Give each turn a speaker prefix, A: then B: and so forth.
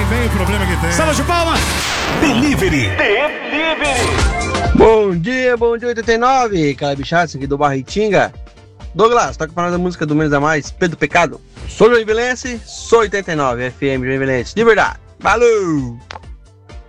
A: bem o problema que tem.
B: Salva de palmas!
C: Delivery.
D: Bom dia 89, Caleb Chatz aqui do Barritinga. Douglas, toca pra nós a música do Menos a Mais, Pedro Pecado. Sou Joinvilense, sou 89, FM Joinvilense, de verdade. Valeu!